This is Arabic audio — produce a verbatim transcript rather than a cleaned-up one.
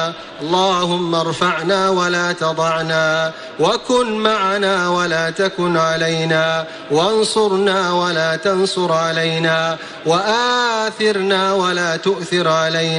اللهم ارفعنا ولا تضعنا، وكن معنا ولا تكن علينا، وانصرنا ولا تنصر علينا، وآثرنا ولا تؤثر علينا.